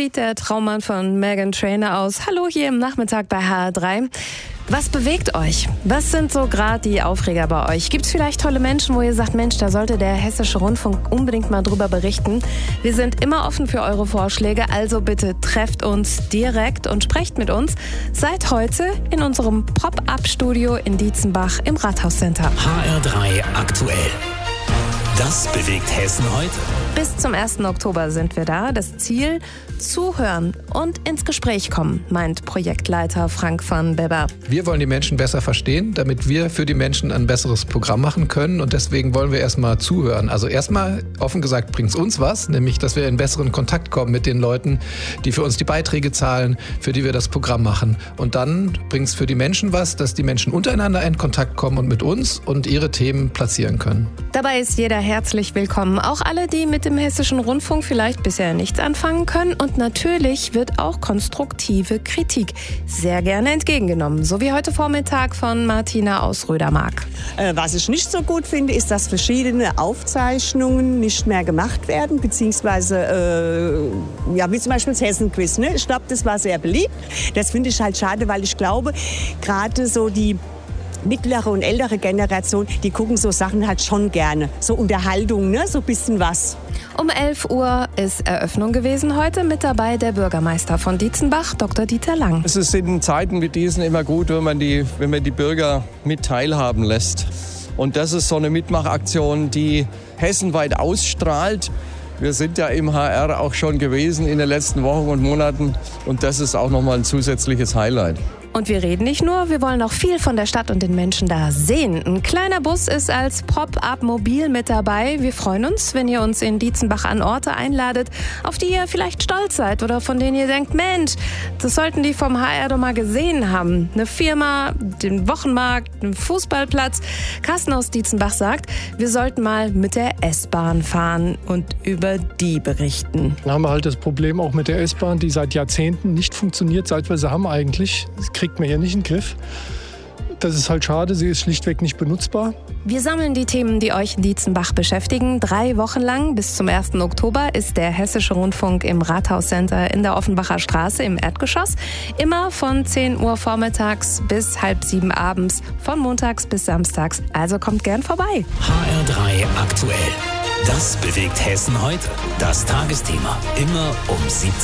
sieht der Traummann von Meghan Trainor aus? Hallo hier im Nachmittag bei HR3. Was bewegt euch? Was sind so gerade die Aufreger bei euch? Gibt es vielleicht tolle Menschen, wo ihr sagt, Mensch, da sollte der Hessische Rundfunk unbedingt mal drüber berichten? Wir sind immer offen für eure Vorschläge, also bitte trefft uns direkt und sprecht mit uns. Seit heute in unserem Pop-Up-Studio in Dietzenbach im Rathauscenter. HR3 aktuell. Das bewegt Hessen heute. Bis zum 1. Oktober sind wir da. Das Ziel: zuhören und ins Gespräch kommen, meint Projektleiter Frank van Bebber. Wir wollen die Menschen besser verstehen, damit wir für die Menschen ein besseres Programm machen können. Und deswegen wollen wir erstmal zuhören. Also erstmal, offen gesagt, bringt es uns was, nämlich, dass wir in besseren Kontakt kommen mit den Leuten, die für uns die Beiträge zahlen, für die wir das Programm machen. Und dann bringt es für die Menschen was, dass die Menschen untereinander in Kontakt kommen und mit uns und ihre Themen platzieren können. Dabei ist jeder herzlich willkommen. Auch alle, die mit dem Hessischen Rundfunk vielleicht bisher nichts anfangen können. Und natürlich wird auch konstruktive Kritik sehr gerne entgegengenommen. So wie heute Vormittag von Martina aus Rödermark. Was ich nicht so gut finde, ist, dass verschiedene Aufzeichnungen nicht mehr gemacht werden, beziehungsweise, wie zum Beispiel das Hessen-Quiz. Ne? Ich glaube, das war sehr beliebt. Das finde ich halt schade, weil ich glaube, gerade so die mittlere und ältere Generation, die gucken so Sachen halt schon gerne. So Unterhaltung, ne? So ein bisschen was. Um 11 Uhr ist Eröffnung gewesen heute. Mit dabei der Bürgermeister von Dietzenbach, Dr. Dieter Lang. Es ist in Zeiten wie diesen immer gut, wenn man die Bürger mit teilhaben lässt. Und das ist so eine Mitmachaktion, die hessenweit ausstrahlt. Wir sind ja im HR auch schon gewesen in den letzten Wochen und Monaten. Und das ist auch nochmal ein zusätzliches Highlight. Und wir reden nicht nur, wir wollen auch viel von der Stadt und den Menschen da sehen. Ein kleiner Bus ist als Pop-Up-Mobil mit dabei. Wir freuen uns, wenn ihr uns in Dietzenbach an Orte einladet, auf die ihr vielleicht stolz seid oder von denen ihr denkt, Mensch, das sollten die vom HR doch mal gesehen haben. Eine Firma, den Wochenmarkt, einen Fußballplatz. Carsten aus Dietzenbach sagt, wir sollten mal mit der S-Bahn fahren und über die berichten. Dann haben wir halt das Problem auch mit der S-Bahn, die seit Jahrzehnten nicht funktioniert, seit wir sie haben eigentlich. Kriegt man hier nicht in den Griff. Das ist halt schade, sie ist schlichtweg nicht benutzbar. Wir sammeln die Themen, die euch in Dietzenbach beschäftigen. 3 Wochen lang, bis zum 1. Oktober, ist der Hessische Rundfunk im Rathauscenter in der Offenbacher Straße im Erdgeschoss. Immer von 10 Uhr vormittags bis 6:30 abends, von montags bis samstags. Also kommt gern vorbei. HR3 aktuell. Das bewegt Hessen heute. Das Tagesthema. Immer um 17